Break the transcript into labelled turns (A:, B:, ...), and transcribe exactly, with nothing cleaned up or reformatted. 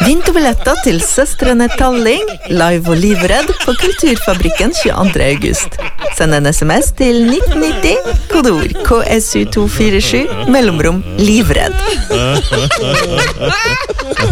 A: Vinterbilletter til Søstrene Talling, live og livredd på Kulturfabrikken tjueandre august. Send en sms til nitten nitti, kodeord K S U to fire sju, mellomrom livredd.